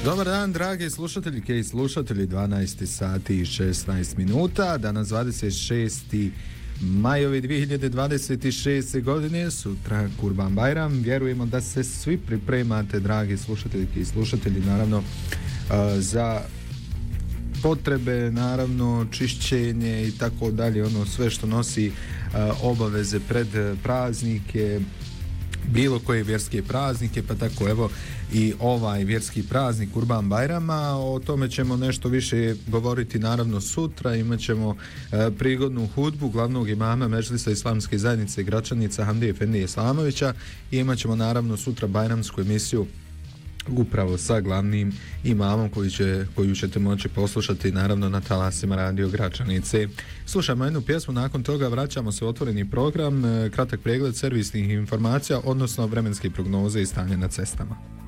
Dobar dan, dragi slušateljke i slušatelji, 12 sati i 16 minuta, danas 26. majovi 2026. godine, sutra Kurban Bajram. Vjerujemo da se svi pripremate, dragi slušateljke i slušatelji, naravno za potrebe, naravno čišćenje i tako dalje, ono sve što nosi obaveze pred praznike, bilo koje vjerske praznike, pa tako evo i ovaj vjerski praznik Kurban Bajrama. O tome ćemo nešto više govoriti naravno sutra. Imat ćemo prigodnu hudbu glavnog imama Medžlisa Islamske zajednice Gračanica Hamdije Efendije Islamovića i imat ćemo naravno sutra bajramsku emisiju upravo sa glavnim imamom koju ćete moći poslušati naravno na talasima Radio Gračanice. Slušamo jednu pjesmu, nakon toga vraćamo se u otvoreni program, kratak pregled servisnih informacija, odnosno vremenske prognoze i stanje na cestama.